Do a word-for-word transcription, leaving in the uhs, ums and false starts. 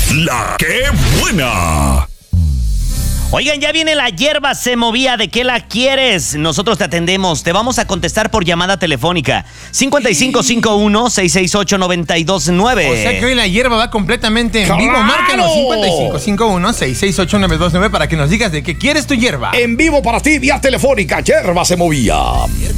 La que buena. Oigan, ya viene la hierba se movía. ¿De qué la quieres? Nosotros te atendemos. Te vamos a contestar por llamada telefónica. cincuenta y cinco cincuenta y uno, seiscientos sesenta y ocho, noventa y dos nueve. O sea que hoy la hierba va completamente en ¡Claro! vivo. Márcanos cincuenta y cinco cincuenta y uno, seiscientos sesenta y ocho, noventa y dos nueve para que nos digas de qué quieres tu hierba. En vivo para ti, vía telefónica, hierba se movía.